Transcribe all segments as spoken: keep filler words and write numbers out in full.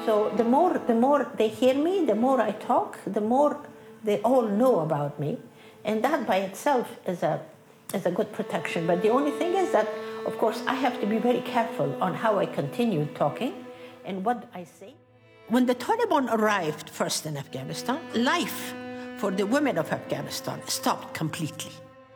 So the more, the more they hear me, the more I talk, the more they all know about me. And that by itself is a, is a good protection. But the only thing is that, of course, I have to be very careful on how I continue talking and what I say. When the Taliban arrived first in Afghanistan, life for the women of Afghanistan stopped completely.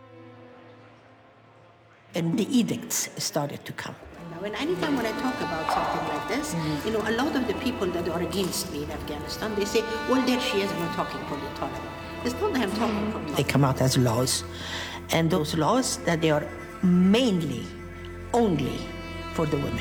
And the edicts started to come. And anytime when I talk about something like this, mm-hmm. you know, a lot of the people that are against me in Afghanistan, they say, well, there she is, I'm talking for the Taliban. It's not that I'm talking for them. They come out as laws. And those laws, that they are mainly, only for the women.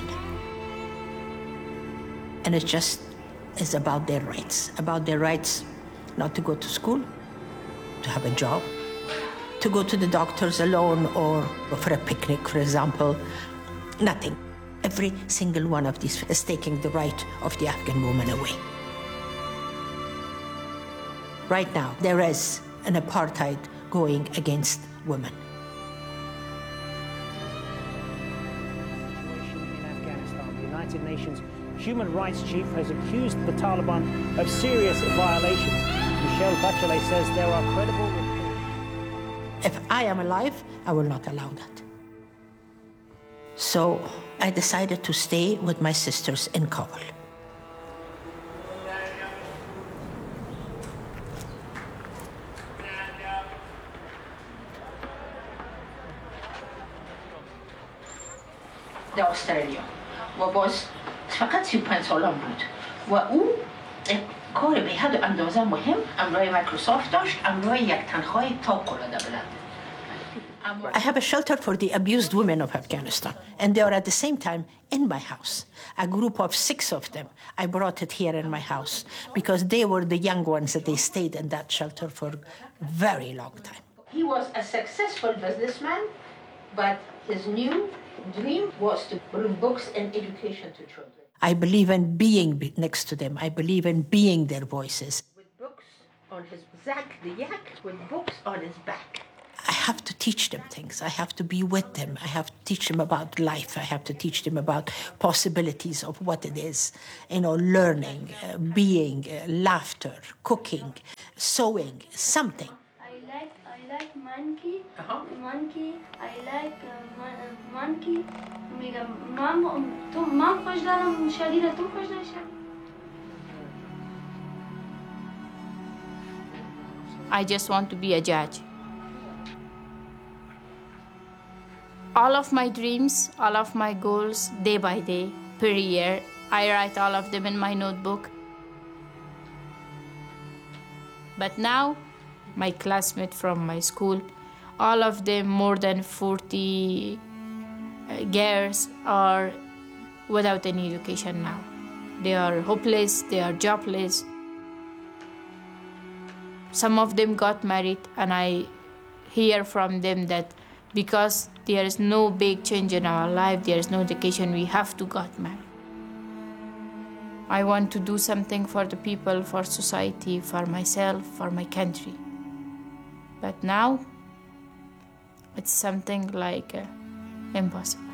And it's just, it's about their rights, about their rights not to go to school, to have a job, to go to the doctors alone or for a picnic, for example. Nothing. Every single one of these is taking the right of the Afghan woman away. Right now, there is an apartheid going against women. In Afghanistan, the United Nations Human Rights Chief has accused the Taliban of serious violations. Michelle Bachelet says there are credible reports. If I am alive, I will not allow that. So I decided to stay with my sisters in Kabul. در استرالیا و باز فقط سی و پنج سالم بود و او کار به حد اندازه مهم امرای مایکروسافت داشت امرای یک تنخواه تاپ قلاده بلند. I have a shelter for the abused women of Afghanistan, and they are at the same time in my house. A group of six of them, I brought it here in my house because they were the young ones that they stayed in that shelter for a very long time. He was a successful businessman, but his new dream was to bring books and education to children. I believe in being next to them. I believe in being their voices. With books on his back, the yak, with books on his back. I have to teach them things. I have to be with them. I have to teach them about life. I have to teach them about possibilities of what it is. You know, learning, uh, being, uh, laughter, cooking, sewing, something. I like, I like monkey. Uh-huh. Monkey. I like uh, mon uh, monkey. میگم مام تو مام خوش دارم شدیده تو خوش داری شدید. I just want to be a judge. All of my dreams, all of my goals, day by day, per year, I write all of them in my notebook. But now, my classmates from my school, all of them, more than forty uh, girls, are without any education now. They are hopeless, they are jobless. Some of them got married, and I hear from them that because there is no big change in our life, there is no education, we have to get married. I want to do something for the people, for society, for myself, for my country. But now, it's something like uh, impossible.